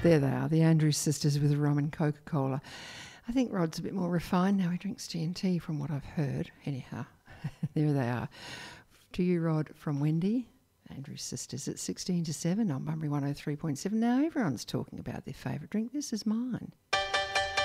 There they are, the Andrews sisters with rum and Coca-Cola. I think Rod's a bit more refined now. He drinks G&T from what I've heard. Anyhow, there they are. To you, Rod, from Wendy. Andrew's sisters at 16 to 7 on Bunbury 103.7. Now everyone's talking about their favourite drink. This is mine.